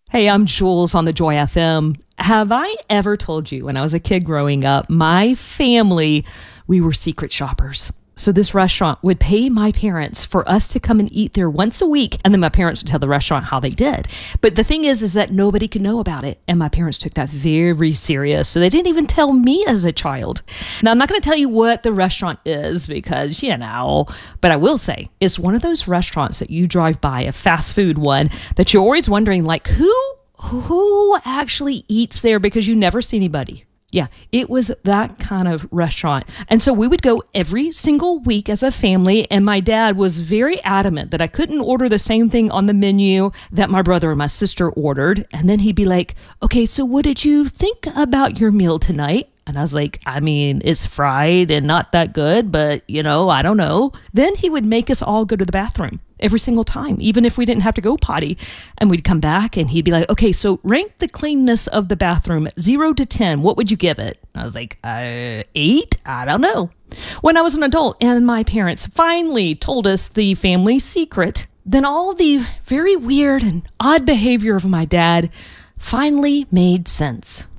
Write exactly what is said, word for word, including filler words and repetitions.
Hey, I'm Jules on the Joy F M. Have I ever told you when I was a kid growing up, my family, we were secret shoppers. So this restaurant would pay my parents for us to come and eat there once a week. And then my parents would tell the restaurant how they did. But the thing is, is that nobody could know about it. And my parents took that very serious. So they didn't even tell me as a child. Now, I'm not going to tell you what the restaurant is because, you know, but I will say it's one of those restaurants that you drive by, a fast food one, that you're always wondering, like, who, who actually eats there because you never see anybody. Yeah, it was that kind of restaurant. And so we would go every single week as a family. And my dad was very adamant that I couldn't order the same thing on the menu that my brother and my sister ordered. And then he'd be like, okay, so what did you think about your meal tonight? And I was like, I mean, it's fried and not that good, but, you know, I don't know. Then he would make us all go to the bathroom every single time, even if we didn't have to go potty. And we'd come back and he'd be like, okay, so rank the cleanness of the bathroom, zero to ten. What would you give it? I was like, uh, eight? I don't know. When I was an adult and my parents finally told us the family secret, then all the very weird and odd behavior of my dad finally made sense.